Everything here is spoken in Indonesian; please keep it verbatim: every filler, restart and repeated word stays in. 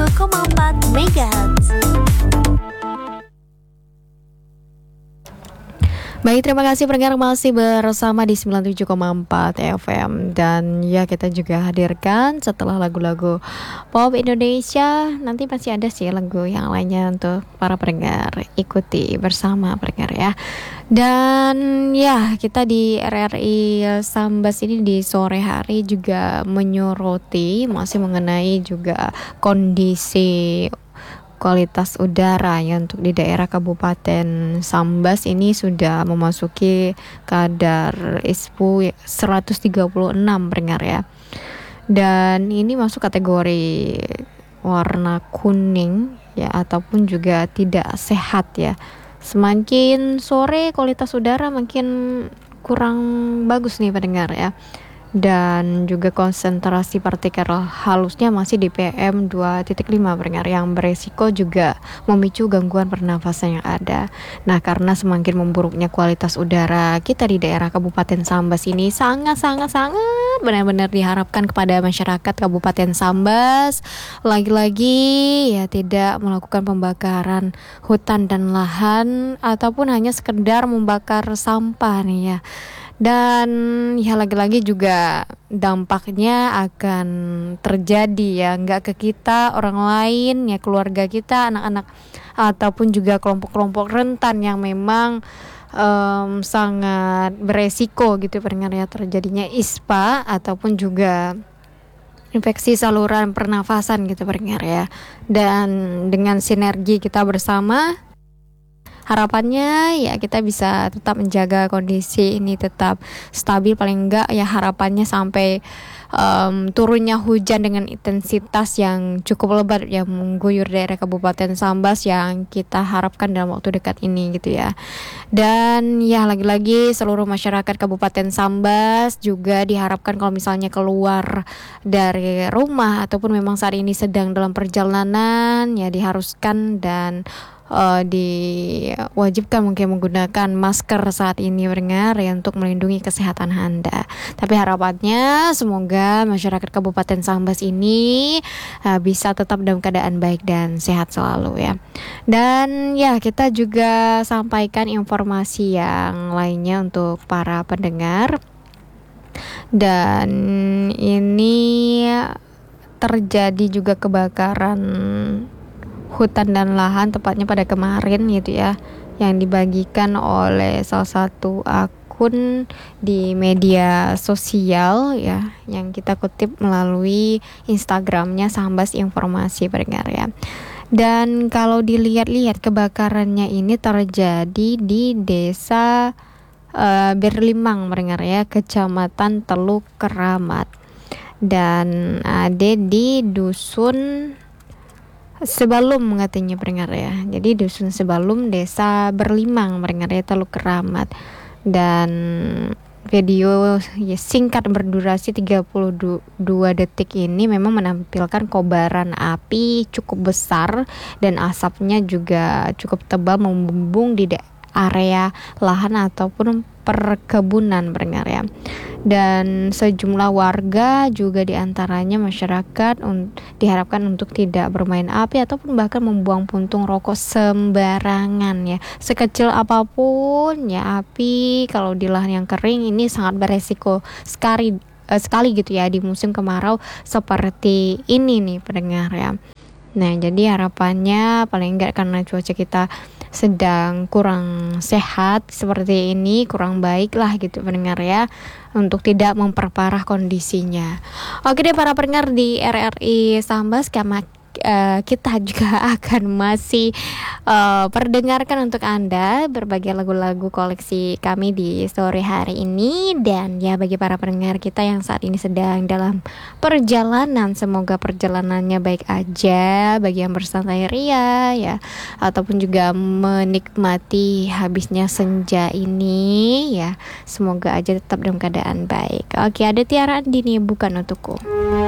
koma empat megahertz. Baik, terima kasih pendengar masih bersama di sembilan puluh tujuh koma empat F M. Dan ya, kita juga hadirkan setelah lagu-lagu pop Indonesia, nanti masih ada sih lagu yang lainnya untuk para pendengar. Ikuti bersama pendengar ya. Dan ya, kita di R R I Sambas ini di sore hari juga menyoroti masih mengenai juga kondisi kualitas udara ya untuk di daerah Kabupaten Sambas ini sudah memasuki kadar I S P U seratus tiga puluh enam pendengar ya. Dan ini masuk kategori warna kuning ya, ataupun juga tidak sehat ya. Semakin sore kualitas udara makin kurang bagus nih pendengar ya. Dan juga konsentrasi partikel halusnya masih di P M dua titik lima pendengar, yang beresiko juga memicu gangguan pernafasan yang ada. Nah, karena semakin memburuknya kualitas udara kita di daerah Kabupaten Sambas ini, sangat-sangat-sangat benar-benar diharapkan kepada masyarakat Kabupaten Sambas lagi-lagi ya tidak melakukan pembakaran hutan dan lahan ataupun hanya sekedar membakar sampah nih ya. Dan ya lagi-lagi juga dampaknya akan terjadi ya, nggak ke kita, orang lain ya, keluarga kita, anak-anak ataupun juga kelompok-kelompok rentan yang memang um, sangat beresiko gitu pendengar ya, terjadinya I S P A ataupun juga infeksi saluran pernafasan gitu pendengar ya. Dan dengan sinergi kita bersama, harapannya ya kita bisa tetap menjaga kondisi ini tetap stabil, paling enggak ya harapannya sampai um, turunnya hujan dengan intensitas yang cukup lebat yang mengguyur daerah Kabupaten Sambas yang kita harapkan dalam waktu dekat ini gitu ya. Dan ya lagi-lagi seluruh masyarakat Kabupaten Sambas juga diharapkan kalau misalnya keluar dari rumah ataupun memang saat ini sedang dalam perjalanan ya diharuskan dan Uh, diwajibkan mungkin menggunakan masker saat ini pendengar ya, untuk melindungi kesehatan Anda. Tapi harapannya semoga masyarakat Kabupaten Sambas ini uh, bisa tetap dalam keadaan baik dan sehat selalu ya. Dan ya kita juga sampaikan informasi yang lainnya untuk para pendengar. Dan ini terjadi juga kebakaran hutan dan lahan tepatnya pada kemarin gitu ya, yang dibagikan oleh salah satu akun di media sosial ya, yang kita kutip melalui Instagramnya Sambas Informasi pendengar ya. Dan kalau dilihat-lihat kebakarannya ini terjadi di desa uh, Berlimang pendengar ya, Kecamatan Teluk Keramat, dan ada di dusun Sebalum katanya pendengar ya. Jadi dusun Sebalum, desa Berlimang pendengar ya, Teluk Keramat. Dan video ya, singkat berdurasi tiga puluh dua detik ini memang menampilkan kobaran api cukup besar dan asapnya juga cukup tebal membumbung di area lahan ataupun perkebunan pendengar ya. Dan sejumlah warga juga diantaranya masyarakat un- diharapkan untuk tidak bermain api ataupun bahkan membuang puntung rokok sembarangan ya. Sekecil apapun ya api kalau di lahan yang kering ini sangat beresiko sekali eh, sekali gitu ya di musim kemarau seperti ini nih pendengar ya. Nah, jadi harapannya paling enggak karena cuaca kita sedang kurang sehat seperti ini, kurang baik lah gitu pendengar ya, untuk tidak memperparah kondisinya. Oke deh para pendengar di R R I Sambas, kama Uh, kita juga akan masih uh, perdengarkan untuk Anda berbagai lagu-lagu koleksi kami di sore hari ini. Dan ya bagi para pendengar kita yang saat ini sedang dalam perjalanan, semoga perjalanannya baik aja. Bagi yang bersantai ria ya, ataupun juga menikmati habisnya senja ini ya, semoga aja tetap dalam keadaan baik. Oke, ada Tiara Andini, Bukan Untukku.